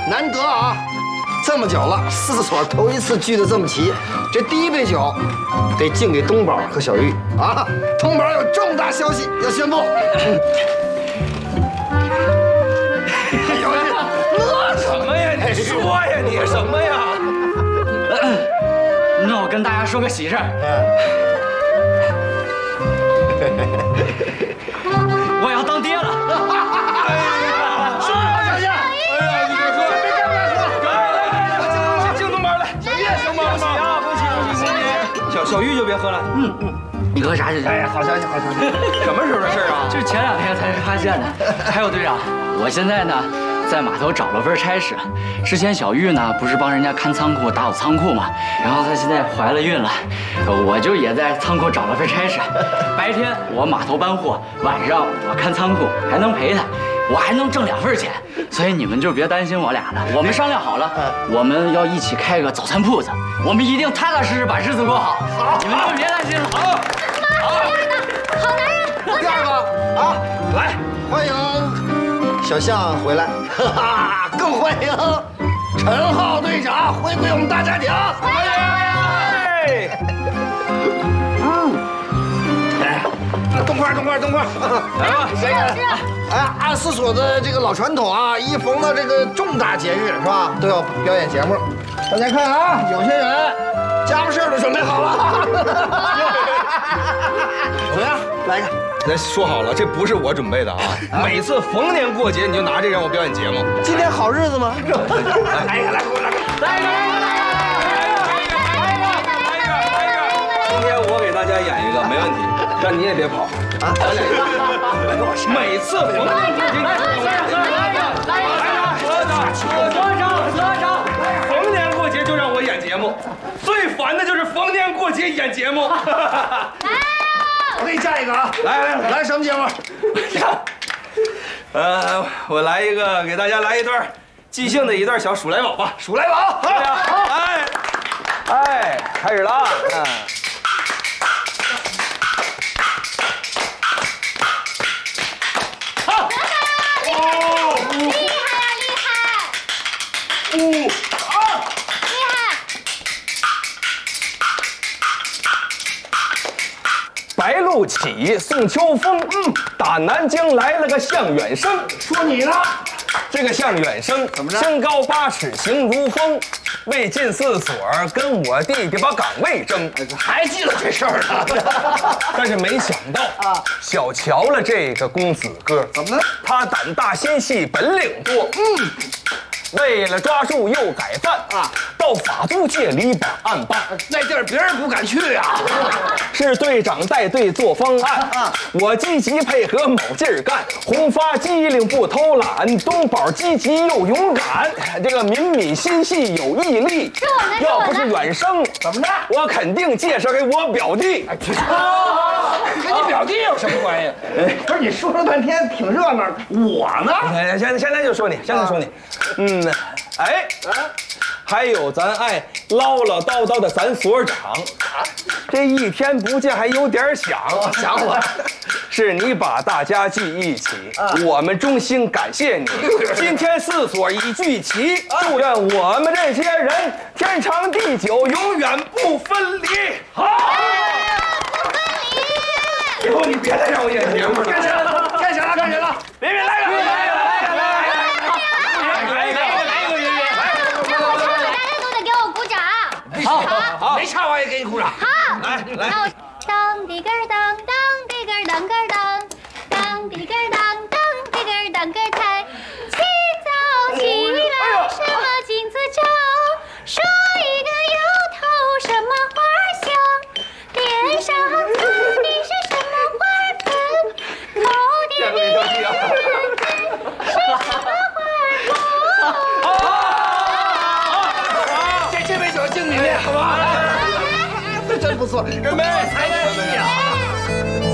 难得啊，这么久了，4所头一次聚得这么齐。这第一杯酒得敬给东宝和小玉啊！东宝有重大消息要宣布。 什么呀？你说呀，你什么呀？ 那我跟大家说个喜事儿。我要当爹了！ 哎呀，是啊，小燕，哎呀，你别喝，来，敬东宝来，小燕，小宝，恭喜啊，恭喜！小玉就别喝了， 你喝啥就行。 哎呀，好消息，好消息！ 什么时候的事啊？ 就是前2天才发现的。还有队长，我现在呢在码头找了份差事。之前小玉呢不是帮人家看仓库打扫仓库嘛，然后她现在怀了孕了，我就也在仓库找了份差事。白天我码头搬货，晚上我看仓库，还能陪她，我还能挣2份钱。所以你们就别担心我俩了，我们商量好了，我们要一起开个早餐铺子，我们一定踏踏实实把日子过好。你们就别担心了。 好男人， 第二个啊，来欢迎小象回来，哈哈，更欢迎陈浩队长回归我们大家庭。欢迎！东块， 来吧， 谁哎，按4所的这个老传统啊，一逢到这个重大节日是吧，都要表演节目。大家看啊，有些人家务事都准备好了。怎么样？来一个。 咱说好了，这不是我准备的啊！每次逢年过节，你就拿这让我表演节目。 今天好日子吗？ 来一个！今天我给大家演一个，没问题，但你也别跑啊！每次逢年过节，逢年过节就让我演节目，最烦的就是逢年过节演节目。 我给你加一个啊！来什么节目？ 我来一个，给大家来一段即兴的一段小数来宝吧。 数来宝， 哎，开始了啊！ 好，厉害！厉害！ 白露起，送秋风。打南京来了个向远生。 说你呢？ 这个向远生怎么着？ 身高8尺，形如风。未进4所，跟我弟弟把岗位争。 还记得这事儿呢？ 但是没想到啊，小瞧了这个公子哥。 怎么了？ 他胆大心细，本领多。为了抓住又改犯啊，到法租界里把案办。 那地儿别人不敢去啊。 是队长带队做方案，我积极配合，卯劲儿干。红发机灵不偷懒，东宝积极又勇敢。这个敏敏心细有毅力。要不是远生， 怎么着？ 我肯定介绍给我表弟。 跟你表弟有什么关系？不是你说了半天挺热闹，我呢？ 现在就说你，还有咱爱唠唠叨叨的咱所长，这1天不见还有点想我，是你把大家聚一起，我们衷心感谢你。今天4所已聚齐，祝愿我们这些人天长地久，永远不分离。好，以后你别再让我演节目了。 干啥了？ 别来个。 好，没唱完也给你鼓掌。 好， 来， 当滴个当当滴个当个当，当滴个当当滴个当个台，起早起来什么金子照，说一个摇头什么花香，脸上喷的是什么花粉，头点的是什么花这杯酒敬你，好不好？真不错，干杯！